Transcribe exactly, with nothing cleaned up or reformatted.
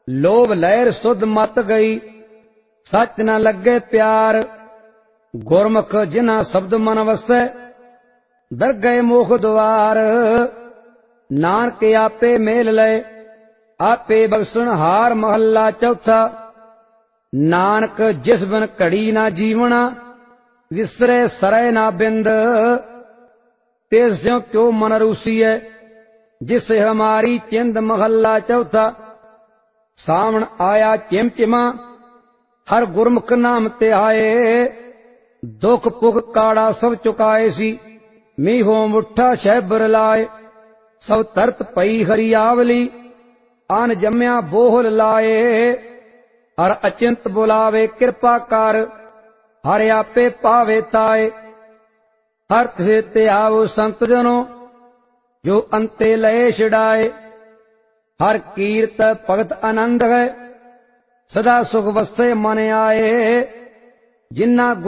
लोभ लहर सुध मत गई, सच न लगे प्यार। गुरमुख जिन्हा शब्द मन वसै, दर गए मोख द्वार। नानक आपे मेल लय, आपे बख्शण हार। महला चौथा। नानक जिस बिन घड़ी ना जीवना, विसरे सरै ना बिंद। तेज स्यों क्यों मन रूसीए, जिसे हमारी चिंद। महला चौथा। सावण आया चिमचिमा, हर गुरमुख नाम ते आए। दुख पुख काड़ा सब चुकाए सी, मीहो मुठा शैबर लाए। सब तरत पई हरियावली, आन जम्या बोहल लाए। हर अचिंत बुलावे कृपा कर, हर आपे पावे ताए। हर तिसे ते आवो संत जनो, जो अंते लए छिड़ाए। हर कीरत भगत आनंद है, सदा सुख वसे मन आए। जिन्ना